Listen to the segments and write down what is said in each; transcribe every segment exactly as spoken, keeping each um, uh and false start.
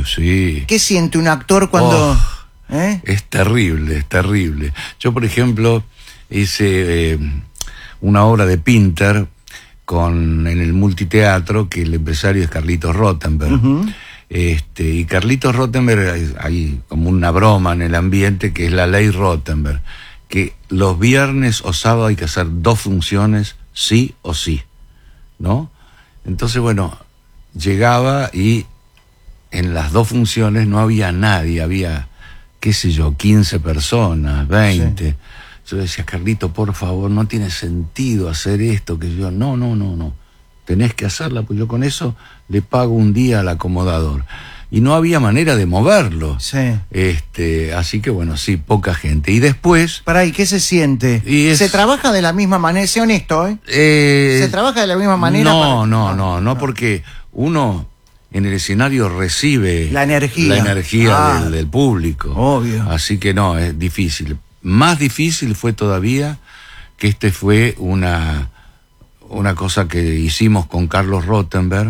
sí. ¿Qué siente un actor cuando...? Oh, ¿eh? Es terrible, es terrible. Yo, por ejemplo, hice eh, una obra de Pinter con, en el multiteatro, que el empresario es Carlitos Rottenberg. Uh-huh. Este, y Carlitos Rottenberg, hay como una broma en el ambiente, que es la ley Rottenberg, que los viernes o sábados hay que hacer dos funciones, sí o sí, ¿no? Entonces, bueno, llegaba y en las dos funciones no había nadie, había, qué sé yo, quince personas, veinte. Sí. Yo decía, Carlito, por favor, no tiene sentido hacer esto, que yo, no, no, no, no, tenés que hacerla, pues yo con eso le pago un día al acomodador. Y no había manera de moverlo. Sí. Este, así que bueno, sí, poca gente. Y después... Pará, ¿y qué se siente? Y es, ¿Se trabaja de la misma manera? Sé honesto, ¿eh? eh ¿Se trabaja de la misma manera? No, para... no, no, no, no, porque uno en el escenario recibe... La energía. La energía ah, del, del público. Obvio. Así que no, es difícil. Más difícil fue todavía que este fue una, una cosa que hicimos con Carlos Rottenberg.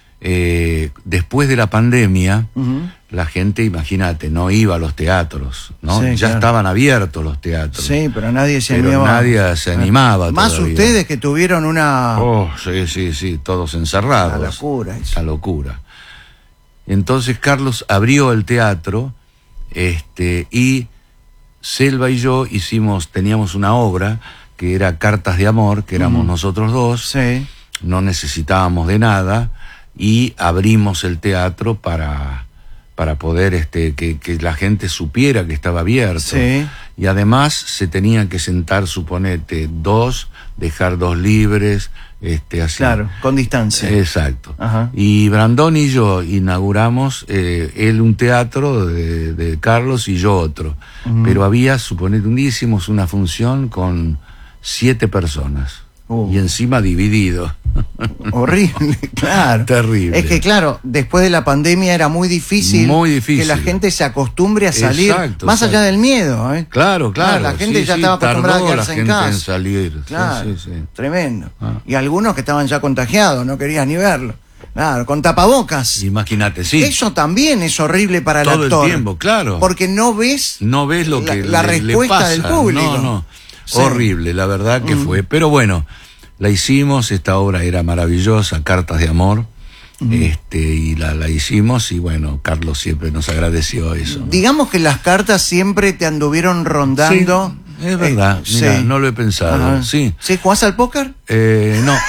Eh, después de la pandemia, uh-huh. la gente, imagínate, no iba a los teatros, ¿no? Sí, ya claro. estaban abiertos los teatros. Sí, pero nadie se pero animaba. nadie se animaba. Más todavía. Ustedes que tuvieron una... Oh, sí, sí, sí, todos encerrados. La locura. Eso. La locura. Entonces Carlos abrió el teatro, este, y Selva y yo hicimos, teníamos una obra que era Cartas de Amor, que éramos uh-huh. nosotros dos. Sí. No necesitábamos de nada. Y abrimos el teatro para, para poder este, que, que la gente supiera que estaba abierto. Sí. Y además se tenían que sentar, suponete, dos, dejar dos libres, este, así. Claro, con distancia. Exacto. Ajá. Y Brandón y yo inauguramos, eh, él un teatro de, de Carlos y yo otro. Uh-huh. Pero había, suponete, un día hicimos una función con siete personas. Uh. Y encima dividido. Horrible, claro. Terrible. Es que claro, después de la pandemia era muy difícil, muy difícil. que la gente se acostumbre a salir, exacto, más exacto. allá del miedo, ¿eh? Claro, claro. Ah, la gente sí, ya sí, estaba acostumbrada a quedarse la en gente casa. En salir. Claro, sí, sí, sí. Tremendo. Ah. Y algunos que estaban ya contagiados, no querías ni verlo. Claro, con tapabocas. Imagínate, sí. Eso también es horrible para el Todo actor. Todo el tiempo, claro. Porque no ves, no ves lo que la, la le, respuesta le pasa. del público. No, no. Sí. Horrible, la verdad que mm. fue. Pero bueno, la hicimos, esta obra era maravillosa, Cartas de Amor. Mm. Este, y la, la hicimos y bueno, Carlos siempre nos agradeció eso, ¿no? Digamos que las cartas siempre te anduvieron rondando. Sí, es verdad, eh, mira, sí. no lo he pensado. Ajá. Sí. ¿Sí? ¿Jugás al póker? Eh, no.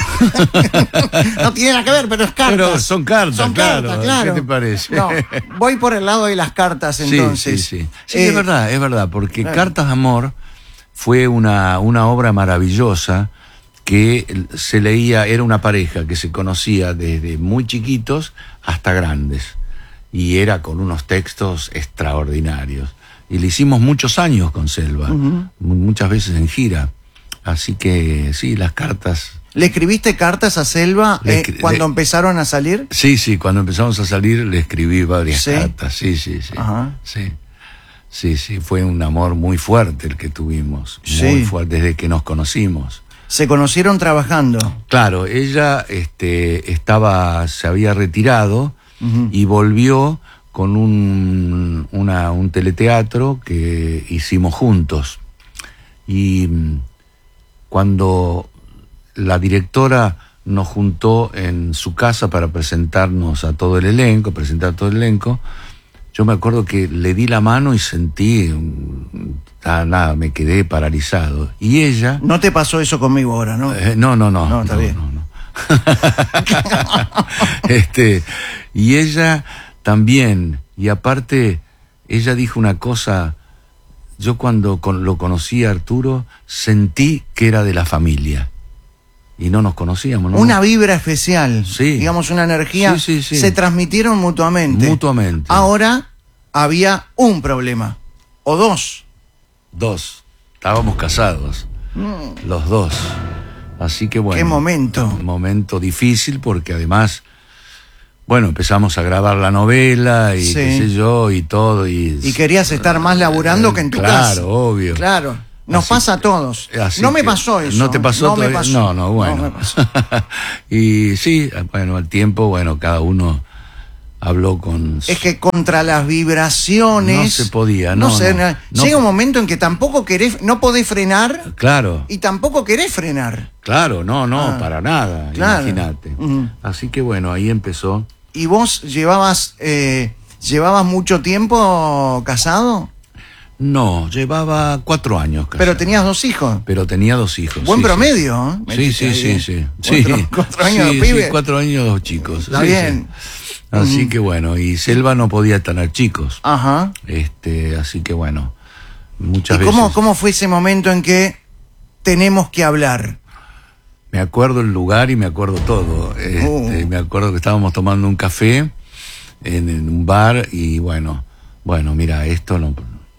No tiene nada que ver, pero es cartas. Pero son cartas, son claro. cartas, claro. ¿Qué te parece? No, voy por el lado de las cartas entonces. Sí, sí, sí. Sí, eh, es verdad, es verdad, porque claro. Cartas de Amor fue una, una obra maravillosa que se leía, era una pareja que se conocía desde muy chiquitos hasta grandes, y era con unos textos extraordinarios. Y le hicimos muchos años con Selva, uh-huh. muchas veces en gira. Así que sí, las cartas... ¿Le escribiste cartas a Selva eh, escri- cuando le... empezaron a salir? Sí, sí, cuando empezamos a salir le escribí varias ¿Sí? cartas, sí, sí, sí. Ajá. Sí. Sí, sí, fue un amor muy fuerte el que tuvimos, sí. muy fuerte desde que nos conocimos. ¿Se conocieron trabajando? Claro, ella este, estaba, se había retirado uh-huh. y volvió con un, una, un teleteatro que hicimos juntos. Y cuando la directora nos juntó en su casa para presentarnos a todo el elenco, presentar a todo el elenco, yo me acuerdo que le di la mano y sentí, ah, nada, me quedé paralizado. Y ella... No te pasó eso conmigo ahora, ¿no? Eh, no, no, no. No, está no, bien. No, no. este, y ella también, y aparte, ella dijo una cosa, yo cuando con, lo conocí a Arturo, sentí que era de la familia. Y no nos conocíamos, ¿no? Una vibra especial, sí. digamos una energía, sí, sí, sí. se transmitieron mutuamente. Mutuamente. Ahora había un problema, o dos. Dos, estábamos casados, mm. los dos. Así que bueno. Qué momento. Un momento difícil porque además, bueno, empezamos a grabar la novela y sí. qué sé yo y todo. Y, y querías estar más laburando eh, que en tu claro, casa. Claro, obvio. Claro. Nos así, pasa a todos. Así no me que, pasó eso. ¿No te pasó no todavía? Me pasó. No, no, bueno. No me pasó. Y sí, bueno, al tiempo, bueno, cada uno habló con... Es que contra las vibraciones... No se podía, no, no, sé, no, no. Llega un momento en que tampoco querés, no podés frenar... Claro. Y tampoco querés frenar. Claro, no, no, Ah, para nada, claro. imagínate. Uh-huh. Así que bueno, ahí empezó. ¿Y vos llevabas, eh, llevabas mucho tiempo casado? No, llevaba cuatro años casado. Pero tenías dos hijos. Pero tenía dos hijos. Buen sí, promedio, ¿eh? Sí, sí, Metiste sí, ahí, sí, ¿eh? sí. Cuatro, Sí. cuatro años Sí, de pibe. sí, cuatro años dos chicos. Está Sí, bien. sí. Así Mm. que bueno, y Selva no podía tener chicos. Ajá. Este, así que bueno, muchas ¿Y veces. cómo, cómo fue ese momento en que tenemos que hablar? Me acuerdo el lugar y me acuerdo todo. Este, Uh. Me acuerdo que estábamos tomando un café en, en un bar y bueno, bueno, mira, esto no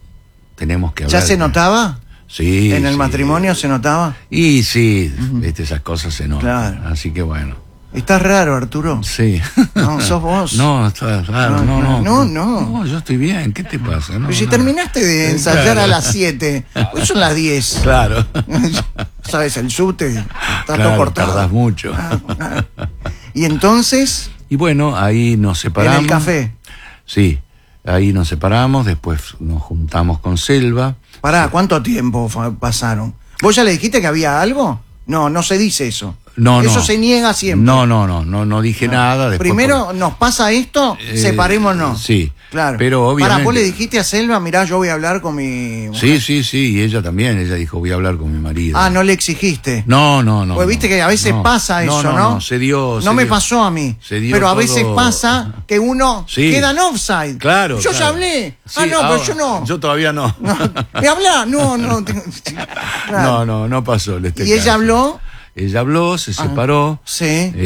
tenemos que hablar. ¿Ya se notaba? Sí. ¿En el sí. matrimonio se notaba? Y sí, viste, esas cosas se notan. Claro. Así que bueno. Estás raro, Arturo. Sí. No, sos vos. No, está raro, No, no, no. no, no. No, yo estoy bien, ¿qué te pasa? No, Pero si no. terminaste de ensayar Claro. a las siete, hoy son las diez. Claro. ¿Sabes? El subte está todo Claro, cortado. tardás mucho. Ah, ah. Y entonces, Y bueno, ahí nos separamos. en el café. Sí, ahí nos separamos, después nos juntamos con Selva. Pará, ¿cuánto tiempo fa- pasaron? ¿Vos ya le dijiste que había algo? No, no se dice eso. No, Eso no. se niega siempre. No, no, no, no, no dije nada. Después Primero por- nos pasa esto, Eh, separémonos. sí, Claro. pero obviamente- Pará, vos le dijiste a Selva, mirá, yo voy a hablar con mi mujer. Sí, sí, sí, y ella también, ella dijo, voy a hablar con mi marido. Ah, no le exigiste. No, no, no. Pues no. viste que a veces No, pasa eso, ¿no? No, no, se dio. No se me dio. pasó a mí. Se dio Pero a todo- veces pasa que uno Sí. queda en offside. Claro. Yo ya claro. hablé. Sí, ah, no, ahora- pero yo no. Yo todavía no. No, ¿me habla? No, no. tengo- Claro. No, no, no pasó. en este ¿Y ella caso. habló? Ella habló, se Ah, separó. sí.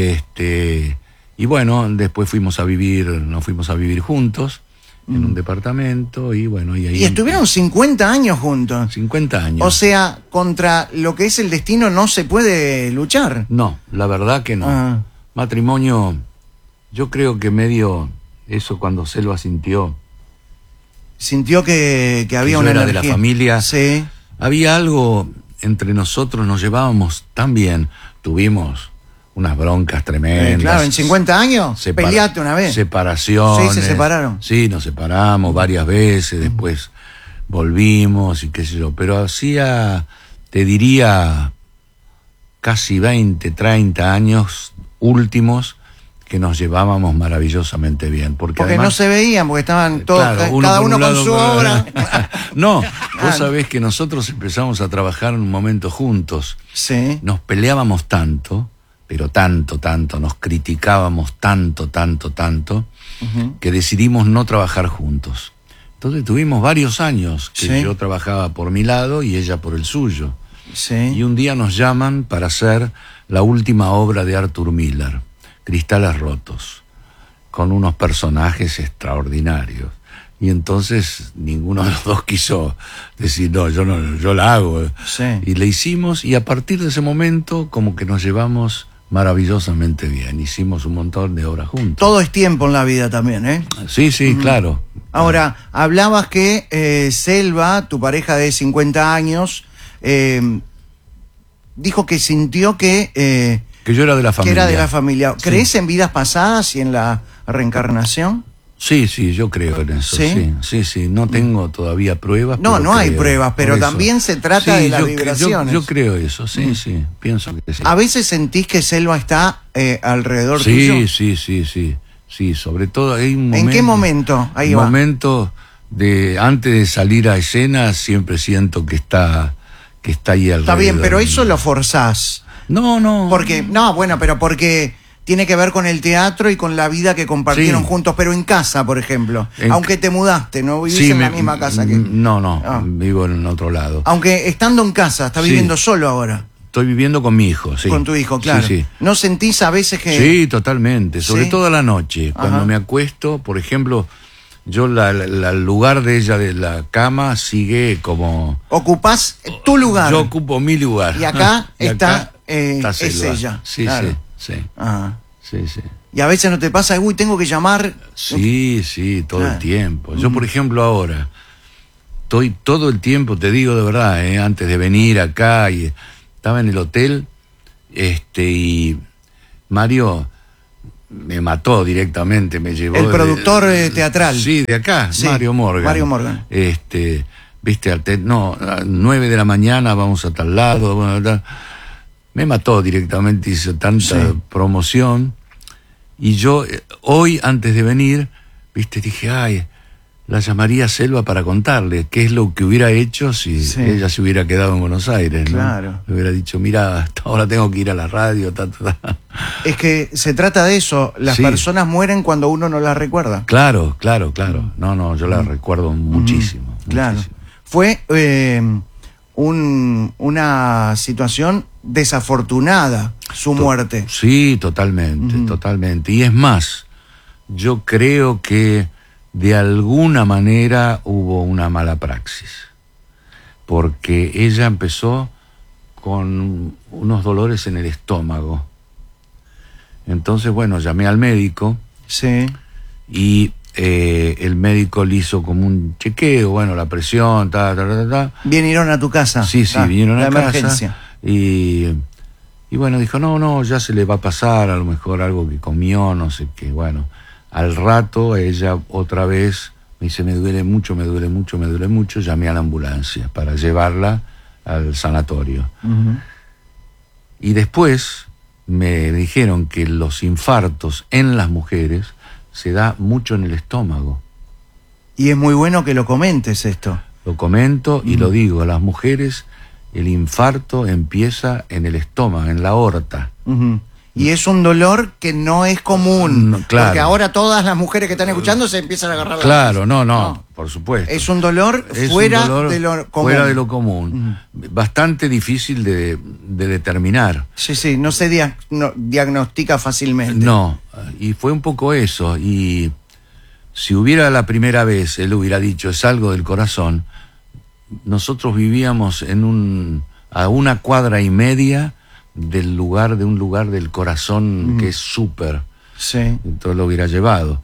Este, y bueno, después fuimos a vivir, nos fuimos a vivir juntos en un departamento y bueno, y ahí. Y estuvieron cincuenta años juntos. cincuenta años. O sea, contra lo que es el destino no se puede luchar. No, la verdad que no. Ah. Matrimonio, yo creo que medio eso cuando Selva sintió Sintió que, que había yo una era de energía. la familia. Sí. Había algo entre nosotros, nos llevábamos tan bien, tuvimos unas broncas tremendas. Eh, claro, en cincuenta años Separa- peleaste una vez. Separaciones. Sí, se separaron. Sí, nos separamos varias veces, después volvimos y qué sé yo. Pero hacía, te diría, casi veinte, treinta años últimos que nos llevábamos maravillosamente bien. Porque, Porque además, no se veían, porque estaban todos, Claro, ca- uno cada por uno un con lado, su por- obra. No, Ah. vos sabés que nosotros empezamos a trabajar en un momento juntos. Sí. Nos peleábamos tanto, pero tanto, tanto, nos criticábamos tanto, tanto, tanto, Ujú. que decidimos no trabajar juntos. Entonces tuvimos varios años que Sí. yo trabajaba por mi lado y ella por el suyo. Sí. Y un día nos llaman para hacer la última obra de Arthur Miller, Cristales Rotos, con unos personajes extraordinarios. Y entonces ninguno de los dos quiso decir, no, yo no, yo la hago. Sí. Y le hicimos, y a partir de ese momento como que nos llevamos maravillosamente bien. Hicimos un montón de obras juntos. Todo es tiempo en la vida también, ¿eh? Sí, sí, claro. Ahora, hablabas que eh, Selva, tu pareja de cincuenta años, eh, dijo que sintió que, eh, Que yo era de la que familia. era de la familia. Sí. ¿Crees en vidas pasadas y en la reencarnación? Sí, sí, yo creo en eso. ¿Sí? Sí, sí, sí. No tengo todavía pruebas. No, pero no hay creo. pruebas, pero Por eso. también se trata Sí, de las yo cre- yo- vibraciones. Yo, creo eso, sí, sí. Pienso que sí. ¿A veces sentís que Selva está eh, alrededor Sí, tuyo? sí, sí, sí. Sí, sobre todo hay un ¿En momento. qué momento? Ahí un va. momento de antes de salir a escena siempre siento que está que está ahí alrededor. Está bien, pero eso lo forzás. No, no. Porque, no, bueno, pero porque tiene que ver con el teatro y con la vida que compartieron Sí. juntos, pero en casa, por ejemplo. En- Aunque te mudaste, no vivís Sí, en la me- misma casa que... No, no, Ah. vivo en otro lado. Aunque estando en casa, estás Sí. viviendo solo ahora, Estoy viviendo con mi hijo, sí. con tu hijo, claro. Sí, sí. ¿No sentís a veces que... Sí, totalmente. Sobre ¿Sí? todo a la noche. Cuando Ajá. me acuesto, por ejemplo, yo la, la- la- el lugar de ella de la cama sigue como... ocupás tu lugar? Yo ocupo mi lugar. Y acá Y está, acá eh, está es Selva. ella, Sí, claro. sí, sí, Ah. sí, sí. Y a veces no te pasa, uy, tengo que llamar... Sí, sí, todo Claro. el tiempo. Yo, por ejemplo, ahora, estoy todo el tiempo, te digo de verdad, eh, antes de venir acá, y estaba en el hotel, este, y Mario, me mató directamente, me llevó... El productor de, eh, teatral. Sí, de acá, Sí, Mario Morgan. Mario Morgan. Este, viste, al te- no, a nueve de la mañana vamos a tal lado, bueno, tal. Me mató directamente, hizo tanta Sí. promoción. Y yo, eh, hoy, antes de venir, viste, dije, ay, la llamaría a Selva para contarle qué es lo que hubiera hecho si Sí. ella se hubiera quedado en Buenos Aires, ¿no? Claro. Le hubiera dicho, mira, hasta ahora tengo que ir a la radio, ta, ta, ta. Es que se trata de eso. Las Sí. personas mueren cuando uno no las recuerda. Claro, claro, claro. No, no, yo la recuerdo muchísimo. Claro. muchísimo. Fue eh, un, una situación desafortunada su To- muerte. Sí, totalmente, Ujú. totalmente. Y es más, yo creo que de alguna manera hubo una mala praxis, porque ella empezó con unos dolores en el estómago. Entonces, bueno, llamé al médico Sí. y eh, el médico le hizo como un chequeo, bueno, la presión, ta, ta, ta, ta. Vinieron a tu casa. Sí, sí, Ah, vinieron la a casa emergencia. y, y bueno, dijo, no, no, ya se le va a pasar, a lo mejor algo que comió, no sé qué. Bueno, al rato ella otra vez me dice, me duele mucho, me duele mucho, me duele mucho. Llamé a la ambulancia para llevarla al sanatorio. Ujú. Y después me dijeron que los infartos en las mujeres se da mucho en el estómago. Y es muy bueno que lo comentes esto. Lo comento y lo digo, las mujeres, el infarto empieza en el estómago, en la aorta. Ujú. Y es un dolor que no es común. No, claro. Porque ahora todas las mujeres que están escuchando se empiezan a agarrar la Claro, cabeza. no, no, No. por supuesto. Es un dolor Es un fuera dolor de lo común. fuera de lo común. Bastante difícil de, de determinar. Sí, sí, no se dia- no- diagnostica fácilmente. No, y fue un poco eso. Y si hubiera la primera vez, él hubiera dicho, es algo del corazón, nosotros vivíamos en un a una cuadra y media del lugar, de un lugar del corazón Mm. que es súper. Sí. Entonces lo hubiera llevado.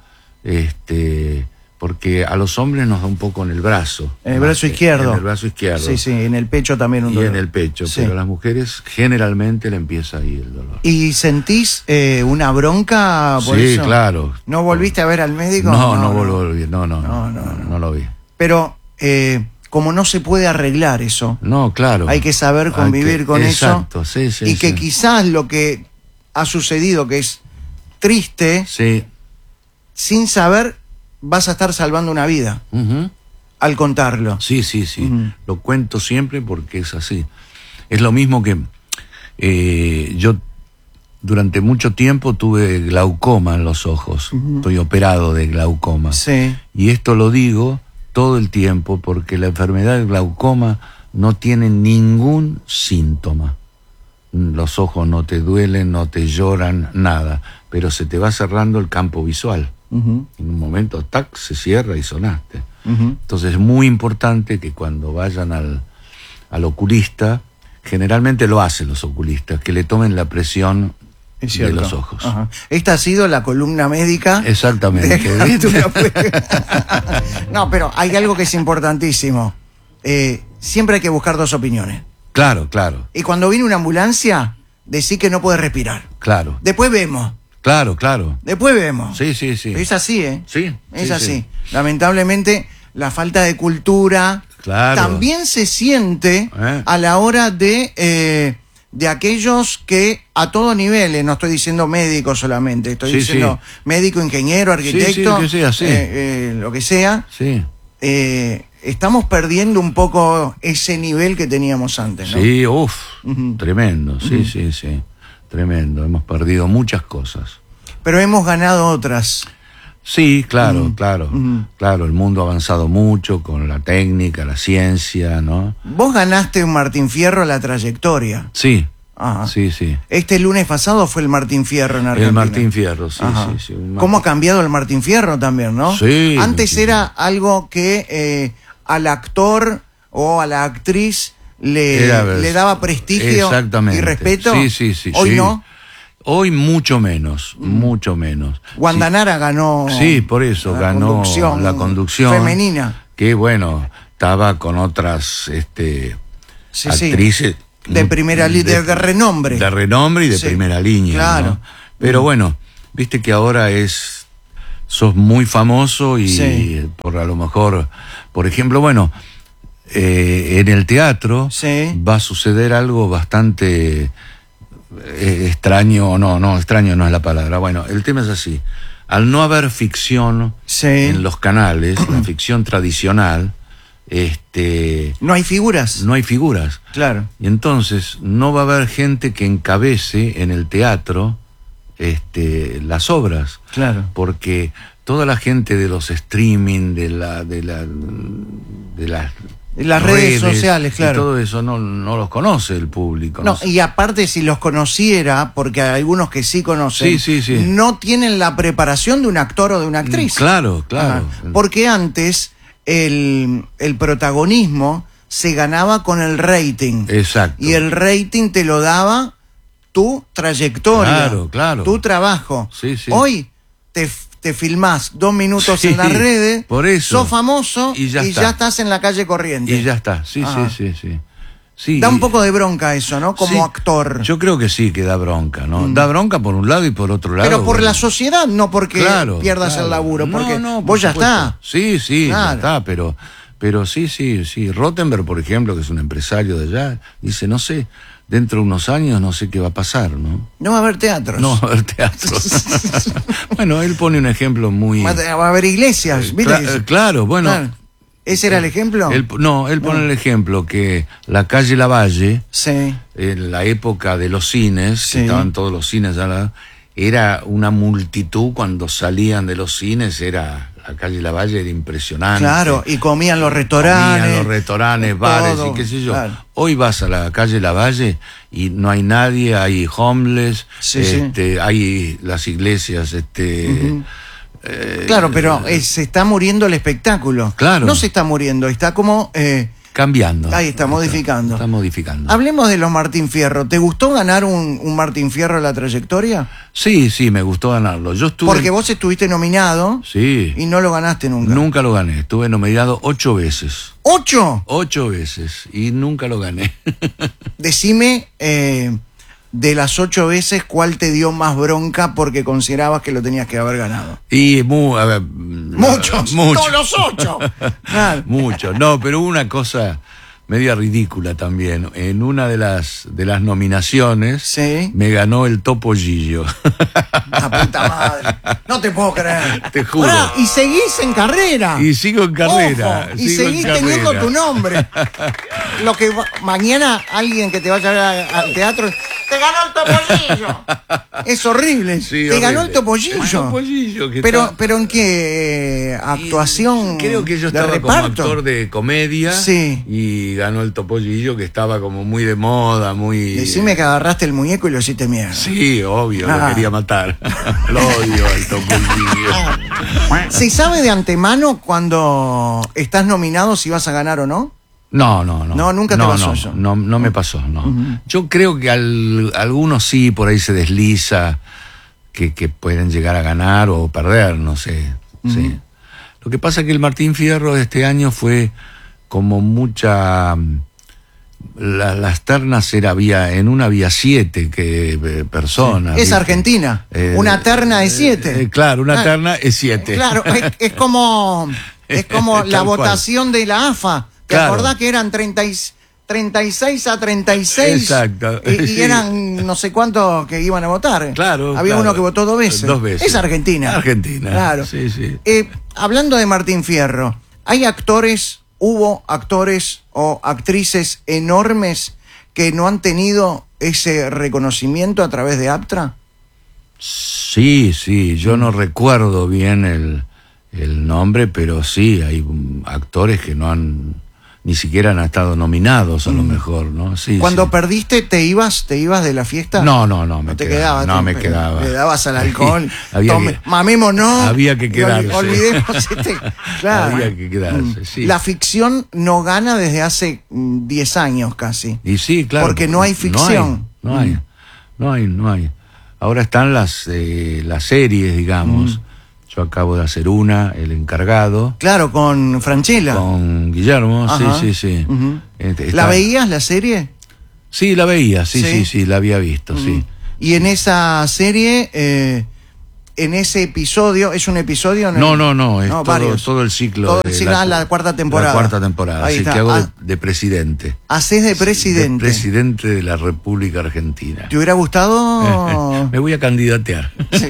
Este, porque a los hombres nos da un poco en el brazo. En el más brazo que- izquierdo. En el brazo izquierdo. Sí, sí, en el pecho también un Y dolor. en el pecho, Sí. pero a las mujeres generalmente le empieza ahí el dolor. ¿Y sentís eh, una bronca por Sí, eso? claro. ¿No volviste a ver al médico? No, no, volví, no, no, no, No, no, no, no. no lo vi. Pero eh, como no se puede arreglar eso, No, claro. hay que saber Hay convivir que- con exacto, eso. sí, sí, y que sí. quizás lo que ha sucedido, que es triste, Sí. sin saber vas a estar salvando una vida Ujú. al contarlo. Sí, sí, sí. Ujú. Lo cuento siempre porque es así. Es lo mismo que eh, yo durante mucho tiempo tuve glaucoma en los ojos. Estoy operado de glaucoma. Sí. Y esto lo digo todo el tiempo porque la enfermedad del glaucoma no tiene ningún síntoma. Los ojos no te duelen, no te lloran, nada. Pero se te va cerrando el campo visual. Ujú, En un momento, tac, se cierra y sonaste. ujú. Entonces es muy importante que cuando vayan al, al oculista, generalmente lo hacen los oculistas, que le tomen la presión Es de cierto. los ojos. Ajá. Esta ha sido la columna médica. Exactamente. de Arturo Puig. No, pero hay algo que es importantísimo. Eh, siempre hay que buscar dos opiniones. Claro, claro, Y cuando viene una ambulancia, decí que no puede respirar. claro, Después vemos. claro, claro. Después vemos. Sí, sí, sí. Es así, ¿eh? Sí, Es sí, así. sí. Lamentablemente, la falta de cultura Claro. también se siente Eh. a la hora de, eh, de aquellos que a todos niveles, no estoy diciendo médico solamente, estoy Sí, diciendo sí. médico, ingeniero, arquitecto, sí, que sea, sí. eh, eh, lo que sea, Sí, eh, estamos perdiendo un poco ese nivel que teníamos antes, ¿no? sí, uff, Ujú. tremendo, sí, sí, sí, tremendo. Hemos perdido muchas cosas. Pero hemos ganado otras. Sí, claro, Mm, claro, mm. claro. El mundo ha avanzado mucho con la técnica, la ciencia, ¿no? Vos ganaste un Martín Fierro a la trayectoria. Sí, Ajá. sí, sí. Este lunes pasado fue el Martín Fierro en Argentina. El Martín Fierro, sí, Ajá. sí, sí. un ¿Cómo ha Martín- cambiado el Martín Fierro también, no? Sí, Antes sí. era algo que eh, al actor o a la actriz le, Era- le daba prestigio Exactamente. y respeto. Sí, sí, sí. Hoy sí. no. Hoy mucho menos, mucho menos. Guandanara ganó. Sí, por eso la ganó conducción la conducción femenina. Que bueno, estaba con otras este, Sí, sí. actrices De primera li- de- de renombre. de renombre y de Sí, primera línea, claro. ¿no? Pero bueno, viste que ahora es, sos muy famoso y Sí. por a lo mejor, por ejemplo, bueno, eh, en el teatro Sí. va a suceder algo bastante eh, extraño, no, no, extraño no es la palabra. Bueno, el tema es así. Al no haber ficción Sí. en los canales, la ficción tradicional, este, No hay figuras. no hay figuras. Claro. Y entonces no va a haber gente que encabece en el teatro este, las obras. Claro. Porque toda la gente de los streaming, de la, de la, de las Las redes sociales, claro. y todo eso no, no los conoce el público. No, sé. y aparte si los conociera, porque hay algunos que sí conocen, Sí, sí, sí. no tienen la preparación de un actor o de una actriz. Claro, claro. Ajá. Porque antes el, el protagonismo se ganaba con el rating. Exacto. Y el rating te lo daba tu trayectoria, Claro, claro. tu trabajo. Sí, sí. Hoy te, te filmás dos minutos Sí, en las redes, por eso. sos famoso Y y ya ya, está. estás en la calle corriente. Y ya está. Sí, Ajá. sí, sí, sí. Sí, Da un y- poco de bronca eso, ¿no? Como sí, actor. Yo creo que sí, que da bronca, ¿no? Mm. Da bronca por un lado y por otro lado. Pero por bueno. la sociedad, no porque Claro, pierdas claro. el laburo, No, porque no, por vos ya supuesto. está. Sí, sí, Claro. ya está, pero, pero sí, sí, sí. Rottenberg, por ejemplo, que es un empresario de allá, dice, no sé, dentro de unos años no sé qué va a pasar, ¿no? No va a haber teatros. No va a haber teatro. Bueno, él pone un ejemplo muy... Va a va a haber iglesias, ¿viste? Cla- eh, claro, bueno... Claro. ¿Ese era el ejemplo? Él- no, él pone No. el ejemplo que la calle Lavalle, Sí. en la época de los cines, Sí. que estaban todos los cines ya, la- era una multitud cuando salían de los cines, era la calle Lavalle era impresionante. Claro, y comían los restaurantes. Comían los restaurantes, bares todo, y qué sé yo. claro. Hoy vas a la calle Lavalle y no hay nadie, hay homeless, Sí, sí. este, hay las iglesias, este, Ujú. eh, Claro, pero eh, se está muriendo el espectáculo. Claro. No se está muriendo, está como... eh, cambiando. Ahí está, modificando. Está modificando. Hablemos de los Martín Fierro. ¿Te gustó ganar un, un Martín Fierro en la trayectoria? Sí, sí, me gustó ganarlo. Yo estuve. Porque vos estuviste nominado Sí. y no lo ganaste nunca. Nunca lo gané. Estuve nominado ocho veces. ¿Ocho? Ocho veces. Y nunca lo gané. Decime, eh, de las ocho veces, ¿cuál te dio más bronca porque considerabas que lo tenías que haber ganado? Y mu, a ver, Muchos, mucho. todos los ocho. Claro. Mucho. No, pero hubo una cosa media ridícula también. En una de las de las nominaciones Sí. me ganó el Topo Gillo. La puta madre. No te puedo creer. Te juro. Pará, y seguís en carrera. Y sigo en carrera. Ojo, y sigo en seguís teniendo carrera. tu nombre. Lo que va- mañana alguien que te vaya a ver a- al teatro, te ganó el topollillo. Es horrible. Sí, te horrible. ganó el topollillo. El Topollillo, que Pero, está- pero en qué eh, actuación. Y creo que yo de estaba como reparto. actor de comedia. Sí. Y ganó el Topollillo, que estaba como muy de moda, muy. Decime que agarraste el muñeco y lo hiciste mierda. Sí, obvio, Ah. lo quería matar. Lo odio al Topollillo. ¿Se sabe de antemano cuando estás nominado si vas a ganar o no? No, no, no. No, nunca te no, pasó no, eso. No, no me pasó, no. Ujú. Yo creo que al, algunos sí, por ahí se desliza, que, que pueden llegar a ganar o perder, no sé. Sí. Lo que pasa es que el Martín Fierro de este año fue como mucha... la- las ternas era había en una había siete que eh, personas. Es ¿viste? Argentina. Eh, Una terna de siete. eh, claro, una Ah, terna es siete. Claro, es, es como es como Tal la cual. votación de la A F A. ¿Te Claro. acordás que eran treinta y, treinta y seis a treinta y seis? Exacto, Y, y sí. eran no sé cuántos que iban a votar. Claro. Había claro. uno que votó dos veces. Dos veces. Es Argentina. Argentina. Claro. Sí, sí. Eh, hablando de Martín Fierro, ¿hay actores, hubo actores o actrices enormes que no han tenido ese reconocimiento a través de APTRA? Sí, sí, yo no recuerdo bien el, el nombre, pero sí, hay um, actores que no han, ni siquiera han estado nominados a lo mejor, ¿no? Sí, Cuando sí. perdiste, ¿te ibas, te ibas de la fiesta? No, no, no, me No te quedaba. quedabas. No, te- me quedaba. Le dabas al alcohol. Había tome- que- mamémonos. había que y olvi- quedarse. Olvidemos este. Claro. Había que quedarse, Mm. sí. La ficción no gana desde hace mm, diez años casi. Y sí, claro. Porque no hay ficción. No hay, no hay, no hay. No hay. Ahora están las, eh, las series, digamos. Yo acabo de hacer una, El Encargado, Claro, con Franchella. con Guillermo, Ajá. sí, sí, sí. Ujú. Este, ¿La está- veías la serie? Sí, la veía, sí, Sí. sí, sí, la había visto, sí. Y en esa serie, eh, en ese episodio, ¿es un episodio? No, no, no, es no, todo, varios. todo el ciclo. Todo el de ciclo, la, la cuarta temporada. La cuarta temporada, Ahí así está. que hago de, Ah, de presidente. Haces de presidente. De presidente de la República Argentina. ¿Te hubiera gustado? Me voy a candidatear. Sí.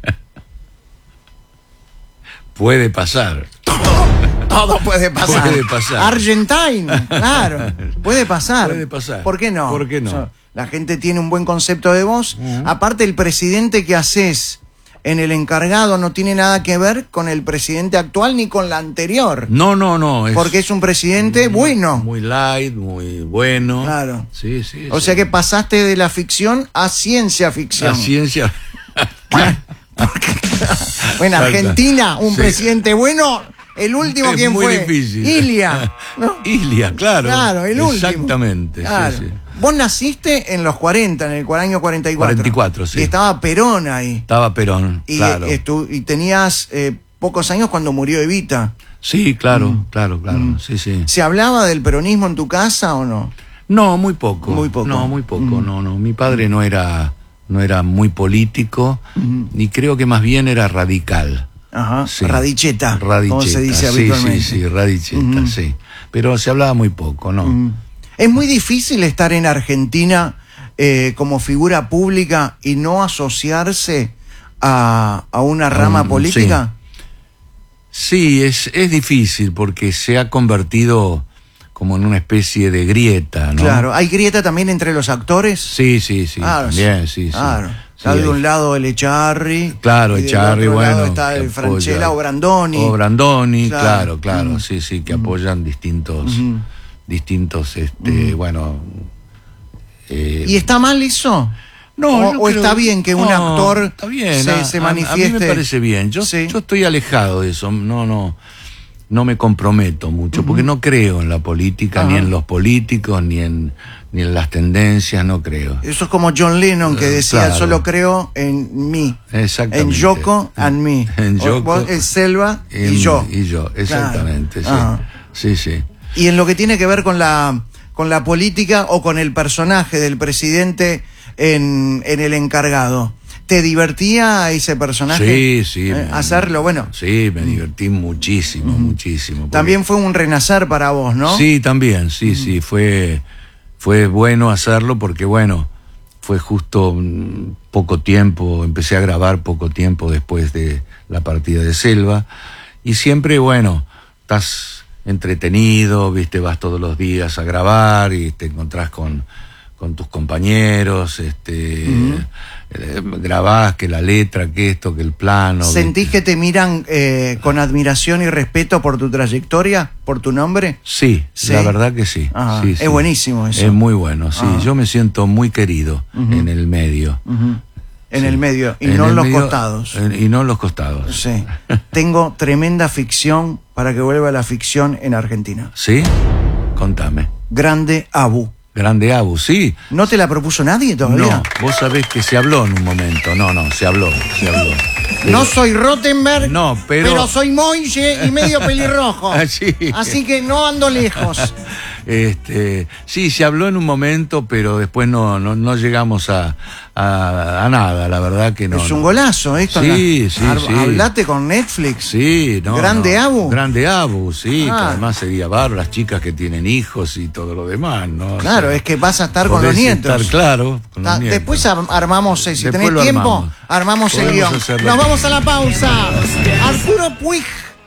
Puede pasar. Todo puede pasar. Puede pasar. Argentine, claro. Puede pasar. Puede pasar. ¿Por qué no? ¿Por qué no? O sea, la gente tiene un buen concepto de vos. Uh-huh. Aparte, el presidente que haces en El Encargado no tiene nada que ver con el presidente actual ni con la anterior. No, no, no. Es porque es un presidente muy, bueno. Muy light, muy bueno. Claro. Sí, sí. O sí. sea que pasaste de la ficción a ciencia ficción. La ciencia. Bueno, Argentina, un sí. presidente bueno. El último, es ¿quién muy fue? Difícil. Ilia. ¿No? Ilia, claro. Claro, el último. Exactamente. Claro. Sí, sí. Vos naciste en los cuarenta, en el año cuarenta y cuatro. cuarenta y cuatro, sí. Y estaba Perón ahí. Estaba Perón, y, claro. Estu y tenías eh, pocos años cuando murió Evita. Sí, claro, Mm. claro, claro. Mm. Sí, sí. ¿Se hablaba del peronismo en tu casa o no? No, muy poco. Muy poco. No, muy poco. Mm. No, no. Mi padre no era, no era muy político, Mm. ni creo que más bien era radical. Ajá. Sí. Radicheta. Radicheta. Como se dice sí, habitualmente. sí, sí, radicheta, Mm. sí. Pero se hablaba muy poco, ¿no? Mm. Es muy difícil estar en Argentina eh, como figura pública y no asociarse a, a una rama Um, política. Sí, sí es, es difícil porque se ha convertido como en una especie de grieta, ¿no? Claro, ¿hay grieta también entre los actores? Sí, sí, sí, Claro, también, sí, sí. Claro. Sí, Está de hay- un lado el Echarri. Claro, y del Echarri, otro lado bueno. está el que Franchella apoya- o Brandoni. O Brandoni, Claro. claro, claro, Mm. sí, sí, que apoyan distintos, Ujú. distintos, este, Mm. bueno. eh, ¿Y está mal eso? no, o, yo o creo- está bien que un no, actor está bien, se, a- se a- manifieste? A mí me parece bien. Yo, Sí. yo estoy alejado de eso. No, no, no me comprometo mucho Ujú. porque no creo en la política, Ajá. ni en los políticos, ni en ni en las tendencias. No creo. Eso es como John Lennon que Eh, decía, claro. solo creo en mí. Exactamente. En Yoko and me. En O Yoko, vos, el Selva en- y yo. Y yo, exactamente. Claro. Sí. sí, sí. Y en lo que tiene que ver con la, con la política o con el personaje del presidente en, en El Encargado, ¿te divertía ese personaje? Sí, sí. Eh, me- hacerlo, bueno. Sí, me divertí muchísimo, muchísimo. porque- También fue un renacer para vos, ¿no? Sí, también, sí, sí, fue, fue bueno hacerlo porque, bueno, fue justo mm, poco tiempo, empecé a grabar poco tiempo después de la partida de Selva, y siempre, bueno, estás entretenido, viste, vas todos los días a grabar y te encontrás con, con tus compañeros, este, Ujú. eh, grabás que la letra, que esto, que el plano. ¿Sentís ¿viste? que te miran eh, con admiración y respeto por tu trayectoria, por tu nombre? Sí, Sí. la verdad que sí. Ajá, sí, es sí. buenísimo eso. Es muy bueno, sí. Ajá. Yo me siento muy querido Ujú. en el medio. Ujú. En Sí. el medio, y En no en el los medio, costados. en- y no en los costados. Sí. Tengo tremenda ficción para que vuelva la ficción en Argentina. ¿Sí? Contame. Grande Abu. Grande Abu, sí. ¿No te la propuso nadie todavía? No, vos sabés que se habló en un momento. No, no, se habló, se habló. Pero- No soy Rottenberg, No, pero- soy Moille y medio pelirrojo. Ah, sí. Así que no ando lejos. Este, sí, se habló en un momento, pero después no, no, no llegamos a, a, a nada, la verdad que no. es no. un golazo esto. Sí, ¿no? sí, Har- sí. Hablate con Netflix. Sí, no. ¿Grande no. Abu? Grande Abu, sí, Ah. que además sería bárbaro, las chicas que tienen hijos y todo lo demás, ¿no? O Claro, sea, es que vas a estar con los podés nietos. estar, claro, con los Ah, nietos. después ar- armamos, eh, si Después tenés lo tiempo, armamos. armamos, el Podemos guión. hacerlo. Nos vamos a la pausa. Arturo Puig.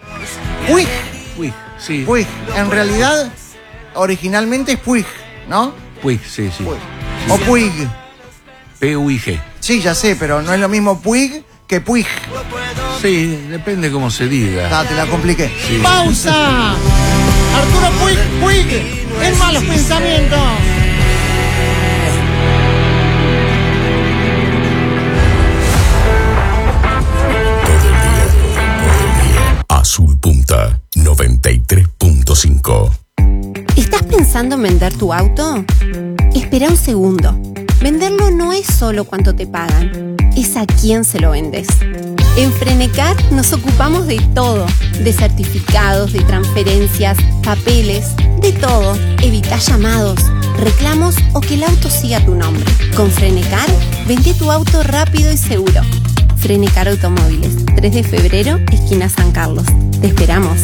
Puig. Puig, sí. Puig. En realidad, originalmente es Puig, ¿no? Puig, sí, sí. Puig. O Puig. P U I G. Sí, ya sé, pero no es lo mismo Puig que Puig. Sí, depende cómo se diga. Ah, te la compliqué. Sí. ¡Pausa! Arturo Puig, Puig, en Malos Pensamientos. Azul Punta noventa y tres punto cinco. ¿Estás pensando en vender tu auto? Espera un segundo. Venderlo no es solo cuánto te pagan, es a quién se lo vendes. En Frenecar nos ocupamos de todo, de certificados, de transferencias, papeles, de todo. Evita llamados, reclamos o que el auto siga tu nombre. Con Frenecar, vende tu auto rápido y seguro. Frenecar Automóviles, tres de febrero, esquina San Carlos. Te esperamos.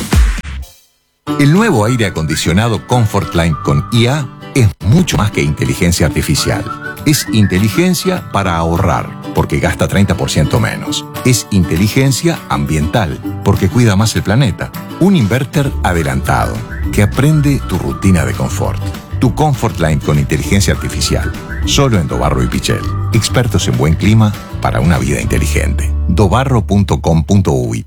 El nuevo aire acondicionado Comfortline con I A es mucho más que inteligencia artificial. Es inteligencia para ahorrar, porque gasta treinta por ciento menos. Es inteligencia ambiental, porque cuida más el planeta. Un inverter adelantado, que aprende tu rutina de confort. Tu Comfortline con inteligencia artificial. Solo en Dobarro y Pichel. Expertos en buen clima para una vida inteligente. dobarro punto com punto uy.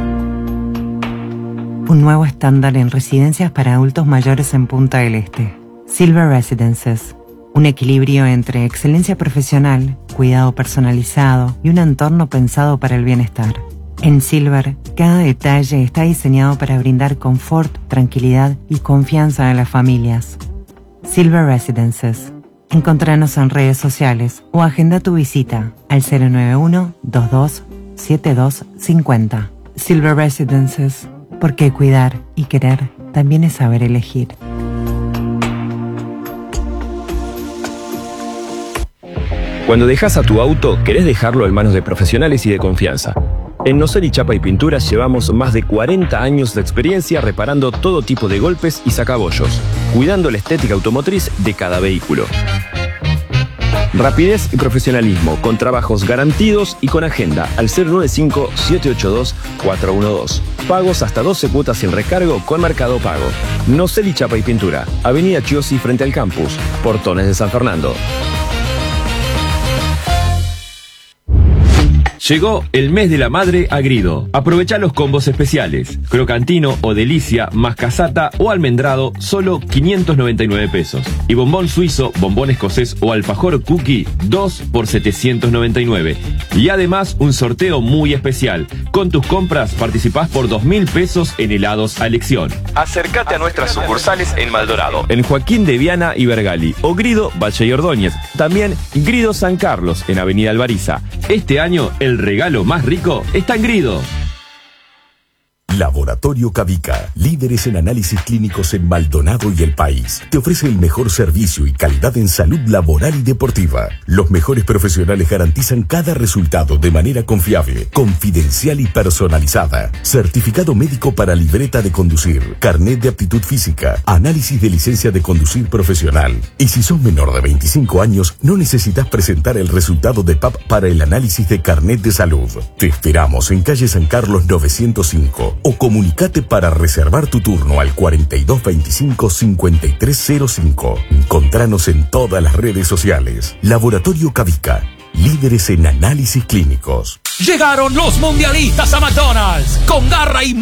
Un nuevo estándar en residencias para adultos mayores en Punta del Este. Silver Residences. Un equilibrio entre excelencia profesional, cuidado personalizado y un entorno pensado para el bienestar. En Silver, cada detalle está diseñado para brindar confort, tranquilidad y confianza a las familias. Silver Residences. Encontranos en redes sociales o agenda tu visita al cero nueve uno, dos dos siete dos cinco cero. Silver Residences. Porque cuidar y querer también es saber elegir. Cuando dejas a tu auto, querés dejarlo en manos de profesionales y de confianza. En Noseli Chapa y Pinturas llevamos más de cuarenta años de experiencia reparando todo tipo de golpes y sacabollos, cuidando la estética automotriz de cada vehículo. Rapidez y profesionalismo, con trabajos garantidos y con agenda al cero nueve cinco, siete ocho dos, cuatro uno dos. Pagos hasta doce cuotas sin recargo con Mercado Pago. Noseli Chapa y Pintura, Avenida Chiosi frente al campus, Portones de San Fernando. Llegó el mes de la madre a Grido. Aprovecha los combos especiales. Crocantino o delicia, más casata o almendrado, solo quinientos noventa y nueve pesos. Y bombón suizo, bombón escocés o alfajor cookie, dos por setecientos noventa y nueve. Y además un sorteo muy especial. Con tus compras participás por dos mil pesos en helados a elección. Acércate a nuestras sucursales en Maldonado, en Joaquín de Viana y Bergali, o Grido, Valle y Ordóñez. También Grido San Carlos, en Avenida Alvariza. Este año, el regalo más rico está en Grido. Laboratorio Cavica, líderes en análisis clínicos en Maldonado y el país. Te ofrece el mejor servicio y calidad en salud laboral y deportiva. Los mejores profesionales garantizan cada resultado de manera confiable, confidencial y personalizada. Certificado médico para libreta de conducir, carnet de aptitud física, análisis de licencia de conducir profesional. Y si sos menor de veinticinco años, no necesitas presentar el resultado de P A P para el análisis de carnet de salud. Te esperamos en calle San Carlos novecientos cinco. O comunicate para reservar tu turno al cuarenta y dos veinticinco cincuenta y tres cero cinco. Encontranos en todas las redes sociales. Laboratorio Cavica, líderes en análisis clínicos. Llegaron los mundialistas a McDonald's con garra y